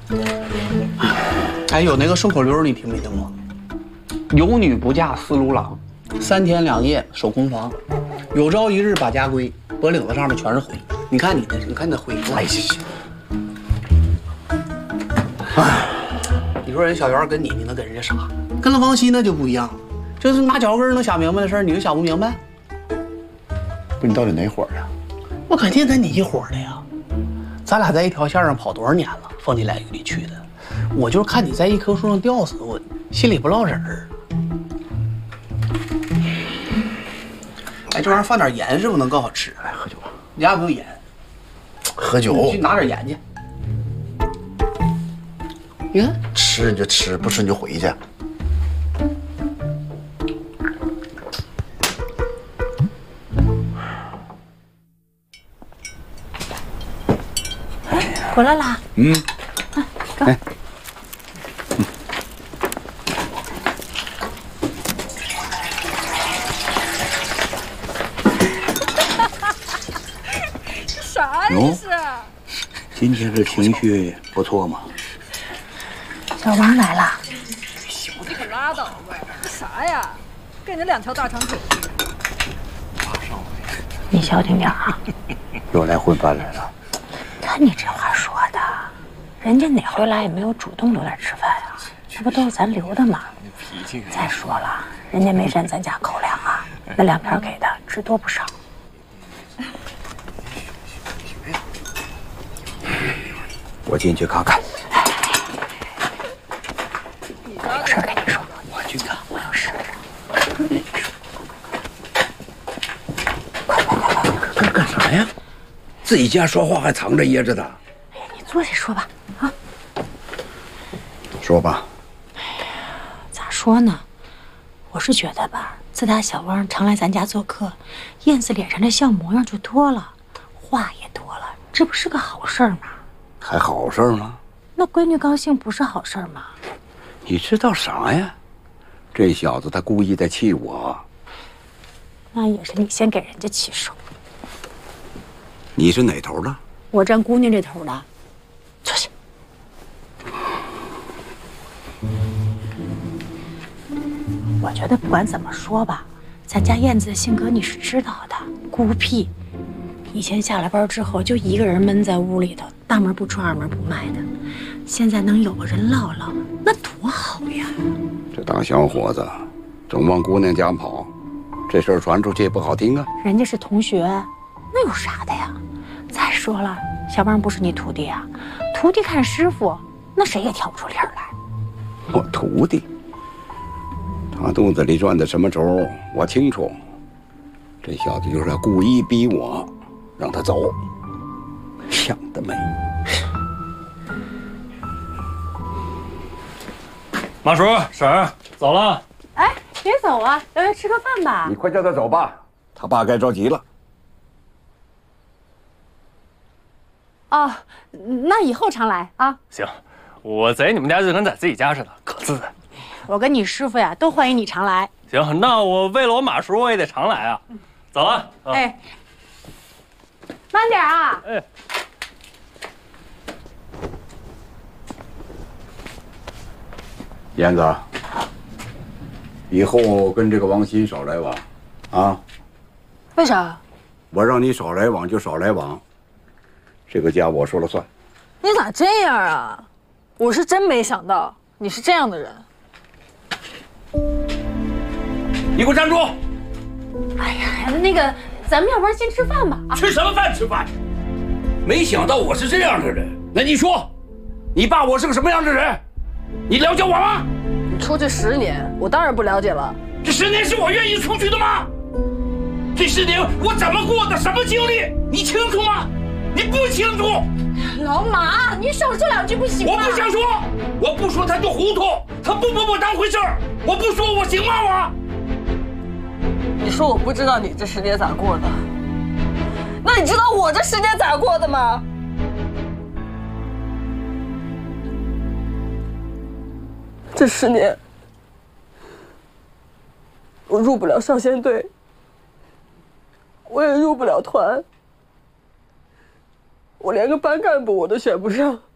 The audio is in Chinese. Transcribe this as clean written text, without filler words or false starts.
哎，有那个顺口溜你听没听过？有女不嫁司徒郎，3天2夜守空房，有朝一日把家归，脖领子上面全是灰。你看你的，你看你的灰。哎，行行。哎，你说人小袁跟你能跟人家啥？跟了王熙那就不一样了，就是拿脚跟能想明白的事儿，你就想不明白。 不，你到底哪伙的？ 我肯定跟你一伙的呀。咱俩在一条线上跑多少年了，风里来雨里去的。我就是看你在一棵树上吊死，我心里不落人儿。哎，这玩意儿放点盐是不是能更好吃？ 来喝酒吧。 你家有没有盐？ 喝酒。 去拿点盐去。你看， 吃你就吃，不吃你就回去。 回来啦。 嗯。 走。 啥呀是？ 今天这情绪不错嘛。 小王来了。 你可拉倒吧！这啥呀？跟你2条大长腿。 你消停点啊！ 又来混饭来了。 看你这话说的，人家哪回来也没有主动留来吃饭呀，这不都是咱留的吗？再说了，人家没占咱家口粮啊，那2片给的只多不少。 我进去看看。 有事跟你说。 我去看。 我有事。 快干啥呀？自己家说话还藏着掖着的。 哎呀，你坐下说吧，啊。 说吧。 哎呀，咋说呢？我是觉得吧，自打小汪常来咱家做客，燕子脸上的笑模样就多了，话也多了，这不是个好事吗？ 还好事吗？ 那闺女高兴不是好事吗？ 你知道啥呀？这小子他故意在气我。 那也是你先给人家起手。 你是哪头的？ 我站姑娘这头的。坐下。我觉得不管怎么说吧，咱家燕子的性格你是知道的，孤僻。以前下了班之后就一个人闷在屋里头，大门不出二门不迈的。现在能有个人唠唠，那多好呀！ 这大小伙子总往姑娘家跑，这事儿传出去不好听啊。 人家是同学，那有啥的呀？再说了，小汪不是你徒弟啊，徒弟看师傅，那谁也挑不出理儿来。 我徒弟，他肚子里转的什么轴，我清楚。这小子就是要故意逼我，让他走。想得美！ 马叔、婶儿走了。 哎，别走啊，留下吃个饭吧。 你快叫他走吧，他爸该着急了。 哦，那以后常来啊。 行，我在你们家就跟在自己家似的，可自在。 我跟你师傅呀，都欢迎你常来。 行，那我为了我马叔，我也得常来啊。走了。 哎，慢点啊。 哎。 燕子，以后跟这个王鑫少来往，啊？ 为啥？ 我让你少来往就少来往，这个家我说了算。 你咋这样啊？我是真没想到你是这样的人。 你给我站住！ 哎呀，那个，咱们要不然先吃饭吧？ 吃什么饭？吃饭？没想到我是这样的人。那你说，你爸我是个什么样的人？你了解我吗？ 你出去10年，我当然不了解了。 这10年是我愿意出去的吗？这10年我怎么过的，什么经历，你清楚吗？你不清楚。 老马，你少说2句不行吗？ 我不想说，我不说他就糊涂，他不把我当回事儿。我不说，我行吗？我。 你说我不知道你这10年咋过的，那你知道我这10年咋过的吗？这10年，我入不了少先队，我也入不了团，我连个班干部我都选不上。